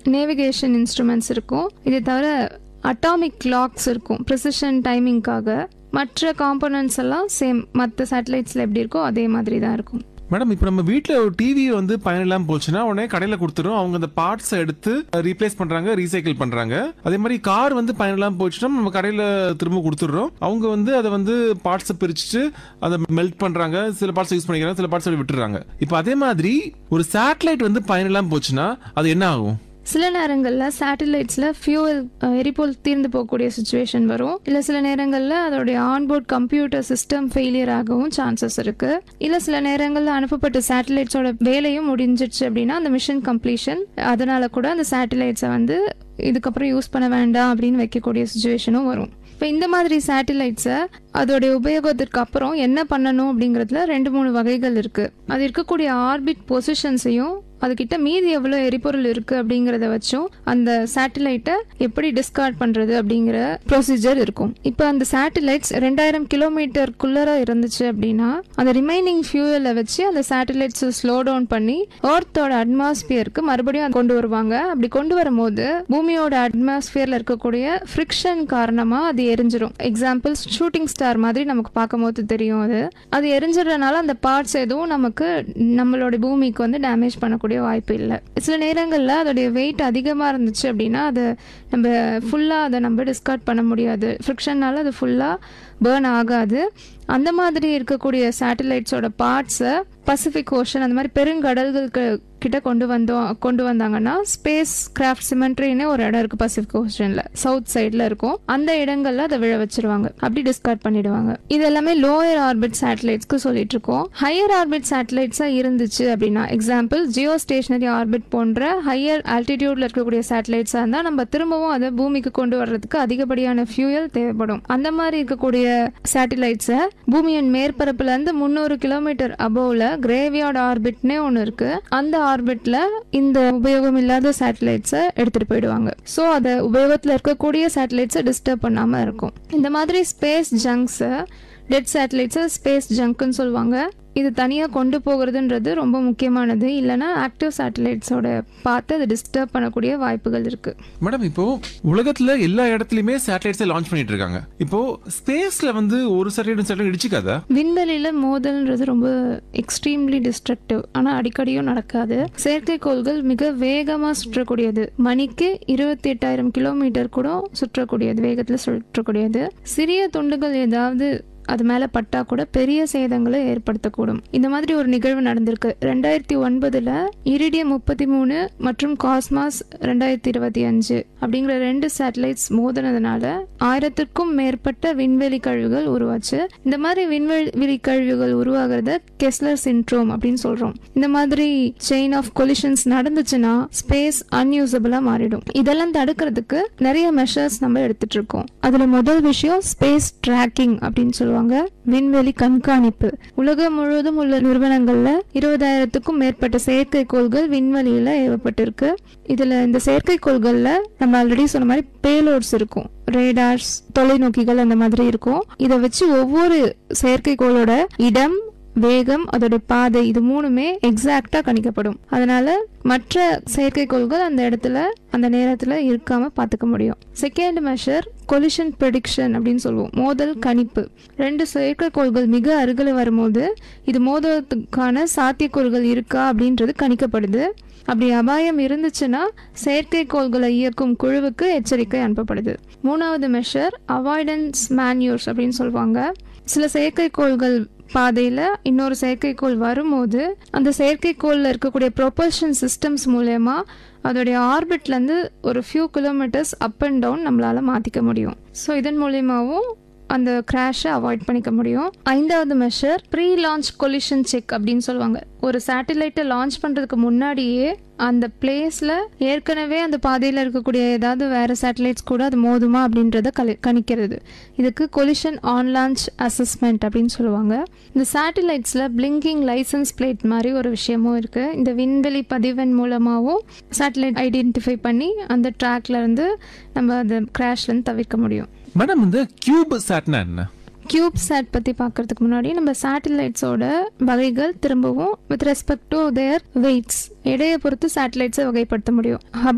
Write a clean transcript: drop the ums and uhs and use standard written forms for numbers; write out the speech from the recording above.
Navigation instruments இருக்கும். இதை தவிர அட்டாமிக் கிளாக்ஸ் இருக்கும் ப்ரிசிஷன் டைமிங்காக. மற்ற காம்போனன்ட்ஸ் எல்லாம் சேம் மற்ற சேட்டலைட்ஸில் எப்படி இருக்கோ அதே மாதிரி தான் இருக்கும். மேடம், இப்போ நம்ம வீட்டில் ஒரு டிவி வந்து பயனில்லாமல் போச்சுன்னா உடனே கடையில் கொடுத்துரும். அவங்க அந்த பார்ட்ஸை எடுத்து ரீப்ளேஸ் பண்ணுறாங்க, ரீசைக்கிள் பண்ணுறாங்க. அதே மாதிரி கார் வந்து பயனில்லாமல் போச்சுன்னா நம்ம கடையில் திரும்ப கொடுத்துட்றோம். அவங்க வந்து அதை வந்து பார்ட்ஸை பிரிச்சுட்டு அதை மெல்ட் பண்ணுறாங்க. சில பார்ட்ஸ் யூஸ் பண்ணிக்கிறாங்க, சில பார்ட்ஸ் விட்டுறாங்க. இப்போ அதே மாதிரி ஒரு சேட்டலைட் வந்து பயனில்லாமல் போச்சுன்னா அது என்ன ஆகும்? சில நேரங்களில் சேட்டலைட்ஸில் ஃபியூவல் எரிபொருள் தீர்ந்து போகக்கூடிய சுச்சுவேஷன் வரும். இல்லை சில நேரங்களில் அதோடைய ஆன்போர்ட் கம்ப்யூட்டர் சிஸ்டம் ஃபெயிலியர் ஆகவும் சான்சஸ் இருக்குது. இல்லை சில நேரங்களில் அனுப்பப்பட்ட சேட்டலைட்ஸோட வேலையும் முடிஞ்சிடுச்சு அப்படின்னா அந்த மிஷன் கம்ப்ளீஷன், அதனால கூட அந்த சேட்டலைட்ஸை வந்து இதுக்கப்புறம் யூஸ் பண்ண வேண்டாம் அப்படின்னு வைக்கக்கூடிய சுச்சுவேஷனும் வரும். இப்போ இந்த மாதிரி சேட்டலைட்ஸை அதோடைய உபயோகத்திற்கு அப்புறம் என்ன பண்ணணும் அப்படிங்கிறதுல 2-3 வகைகள் இருக்குது. அது இருக்கக்கூடிய ஆர்பிட் பொசிஷன்ஸையும் அதுக்கிட்ட மீதி எவ்வளோ எரிபொருள் இருக்குது அப்படிங்கிறத வச்சும் அந்த சேட்டலைட்டை எப்படி டிஸ்கார்ட் பண்ணுறது அப்படிங்கிற ப்ரொசீஜர் இருக்கும். இப்போ அந்த சேட்டலைட்ஸ் 2000 கிலோமீட்டருக்குள்ளே இருந்துச்சு அப்படின்னா அந்த ரிமைனிங் ஃபியூவலை வச்சு அந்த சேட்டலைட்ஸை ஸ்லோ டவுன் பண்ணி எர்த்தோட அட்மாஸ்பியருக்கு மறுபடியும் கொண்டு வருவாங்க. அப்படி கொண்டு வரும்போது பூமியோட அட்மாஸ்பியரில் இருக்கக்கூடிய ஃப்ரிக்ஷன் காரணமாக அது எரிஞ்சிடும். எக்ஸாம்பிள் ஷூட்டிங் ஸ்டார் மாதிரி நமக்கு பார்க்கும் போது தெரியும். அது எரிஞ்சிடறதுனால அந்த பார்ட்ஸ் எதுவும் நமக்கு நம்மளோட பூமிக்கு வந்து டேமேஜ் பண்ணக்கூடிய வாய்ப்பு இல்லை. சில நேரங்களில் அதோடைய வெயிட் அதிகமாக இருந்துச்சு அப்படின்னா அதை நம்ம ஃபுல்லாக அதை நம்ம டிஸ்கார்ட் பண்ண முடியாது. ஃப்ரிக்ஷனால் அது ஃபுல்லாக பேர்ன் ஆகாது. அந்த மாதிரி இருக்கக்கூடிய சேட்டலைட்ஸோட பார்ட்ஸை பசிபிக் ஓஷன் அந்த மாதிரி பெருங்கடல்களுக்கு கிட்ட கொண்டு வந்தாங்கன்னா ஸ்பேஸ் கிராஃப்ட் சிமெண்ட்ரின்னு ஒரு இடம் இருக்கு பசிபிக் ஓஷன்ல, சவுத் சைட்ல இருக்கும். அந்த இடங்கள்ல அதை விழ வச்சிருவாங்க, அப்படி டிஸ்கார்ட் பண்ணிடுவாங்க. இது எல்லாமே லோயர் ஆர்பிட் சேட்டலைட்ஸ்க்கு சொல்லிட்டு இருக்கோம். ஹையர் ஆர்பிட் சேட்டலைட்ஸா இருந்துச்சு அப்படின்னா எக்ஸாம்பிள் ஜியோ ஸ்டேஷனரி ஆர்பிட் போன்ற ஹையர் ஆல்டிடியூட்ல இருக்கக்கூடிய சேட்டலைட்ஸா இருந்தா நம்ம திரும்பவும் அதை பூமிக்கு கொண்டு வர்றதுக்கு அதிகப்படியான ஃபியூயல் தேவைப்படும். அந்த மாதிரி இருக்கக்கூடிய சேட்டலைட்ஸை பூமியின் மேற்பரப்புல இருந்து 300 கிலோமீட்டர் அபோவ்ல கிரேவியார்ட் ஆர்பிட்னே ஒன்று இருக்கு. அந்த ஆர்பிட்ல இந்த உபயோகம் இல்லாத சேட்டலைட்ஸை எடுத்துட்டு போயிடுவாங்க. ஸோ அதை உபயோகத்தில் இருக்கக்கூடிய சேட்டலைட்ஸை டிஸ்டர்ப் பண்ணாம இருக்கும். இந்த மாதிரி ஸ்பேஸ் ஜங்க்ஸை, டெட் சேட்டலைட்ஸை ஸ்பேஸ் ஜங்க்னு சொல்லுவாங்க. இது தனியாக கொண்டு போகிறதுன்றது ரொம்ப முக்கியமானது. இல்லைனா ஆக்டிவ் சேட்டலைட்ஸோட பார்த்து அதை டிஸ்டர்ப் பண்ணக்கூடிய வாய்ப்புகள் இருக்கு. மேடம், இப்போ உலகத்துல எல்லா இடத்துலயுமே சேட்டலைட்ஸை லான்ச் பண்ணிட்டு இருக்காங்க. இப்போ ஸ்பேஸ்ல வந்து ஒரு சேட்டலைட் இடிச்சுக்காதா? விண்வெளியில மோதல்ன்றது ரொம்ப எக்ஸ்ட்ரீம்லி டிஸ்ட்ரக்டிவ். ஆனால் அடிக்கடியும் நடக்காது. செயற்கைக்கோள்கள் மிக வேகமாக சுற்றக்கூடியது. மணிக்கு 28,000 கிலோமீட்டர் கூட சுற்றக்கூடியது, வேகத்தில் சுற்றக்கூடியது. சிறிய துண்டுகள் ஏதாவது அது மேலே பட்டா கூட பெரிய சேதங்களை ஏற்படுத்தக்கூடும். இந்த மாதிரி ஒரு நிகழ்வு நடந்திருக்கு. 2009 இரிடியம் 33 மற்றும் காஸ்மாஸ் 2025 அப்படிங்கிற 2 சேட்டலைட்ஸ் மோதினதுனால 1000க்கும் மேற்பட்ட விண்வெளி கழிவுகள் உருவாச்சு. இந்த மாதிரி விண்வெளி கழிவுகள் உருவாகிறத கெஸ்லர் சிண்ட்ரோம் அப்படின்னு சொல்றோம். இந்த மாதிரி செயின் ஆஃப் கொலிஷன்ஸ் நடந்துச்சுன்னா ஸ்பேஸ் அன்யூசபிளா மாறிடும். இதெல்லாம் தடுக்கிறதுக்கு நிறைய மெஷர்ஸ் நம்ம எடுத்துட்டு இருக்கோம். அதுல முதல் விஷயம் ஸ்பேஸ் ட்ராக்கிங் அப்படின்னு சொல்லுவாங்க, விண்வெளி கண்காணிப்பு. உலகம் முழுவதும் உள்ள நிறுவனங்கள்ல 20,000க்கும் மேற்பட்ட செயற்கைக்கோள்கள் விண்வெளியில ஏவப்பட்டிருக்கு. இதுல இந்த செயற்கைக்கோள்கள்ல நம்ம ஆல்ரெடி சொன்ன மாதிரி பேலோட்ஸ் இருக்கும், ரேடார்ஸ், தொலைநோக்கிகள் அந்த மாதிரி இருக்கும். இதை வச்சு ஒவ்வொரு செயற்கைக்கோளோட இடம், வேகம், அதோட பாதை, இது மூணுமே எக்ஸாக்டா கணிக்கப்படும். அதனால மற்ற செயற்கைக்கோள்கள் அந்த இடத்துல அந்த நேரத்துல இருக்காம பாத்துக்க முடியும். செகண்ட் மெஷர் கொலிஷன் ப்ரெடிக்ஷன் அப்படின்னு சொல்லுவோம், மோதல் கணிப்பு. 2 செயற்கைக்கோள்கள் மிக அருகில் வரும்போது இது மோதலுக்கான சாத்தியக்கூறுகள் இருக்கா அப்படின்றது கணிக்கப்படுது. அப்படி அபாயம் இருந்துச்சுன்னா செயற்கைக்கோள்களை இயக்கும் குழுவுக்கு எச்சரிக்கை அனுப்பப்படுது. 3வது மெஷர் அவாய்டன்ஸ் மேன்யூர்ஸ் அப்படின்னு சொல்லுவாங்க. சில செயற்கைக்கோள்கள் பாதையில் இன்னொரு செயற்கைக்கோள் வரும்போது அந்த செயற்கைக்கோளில் இருக்கக்கூடிய ப்ரொபல்ஷன் சிஸ்டம்ஸ் மூலமா அதோடைய ஆர்பிட்லேருந்து ஒரு few kilometres up and down நம்மளால் மாற்றிக்க முடியும். ஸோ இதன் மூலயமாவும் அந்த கிராஷை அவாய்ட் பண்ணிக்க முடியும். 5வது measure pre launch collision check அப்படின்னு சொல்லுவாங்க. ஒரு சேட்டலைட்டை லான்ச் பண்ணுறதுக்கு முன்னாடியே அந்த பிளேஸில் ஏற்கனவே அந்த பாதையில் இருக்கக்கூடிய ஏதாவது வேறு சேட்டலைட்ஸ் கூட அது மோதுமா அப்படின்றத கணிக்கிறது. இதுக்கு கொலிஷன் ஆன் லான்ச் அசஸ்மெண்ட் அப்படின்னு சொல்லுவாங்க. இந்த சேட்டலைட்ஸில் பிளிங்கிங் லைசன்ஸ் பிளேட் மாதிரி ஒரு விஷயமும் இருக்குது. இந்த விண்வெளி பதிவெண் மூலமாகவும் சேட்டலைட் ஐடென்டிஃபை பண்ணி அந்த ட்ராக்ல இருந்து நம்ம அந்த கிராஷ்லேருந்து தவிர்க்க முடியும். மேடம், இந்த கியூப் சாட்னா என்ன? கியூப் சேட் பற்றி பார்க்கறதுக்கு முன்னாடி நம்ம சேட்டலைட்ஸோட வகைகள் திரும்பவும் with respect to their weights, எடையை பொறுத்து சேட்டலைட்ஸை வகைப்படுத்த முடியும்.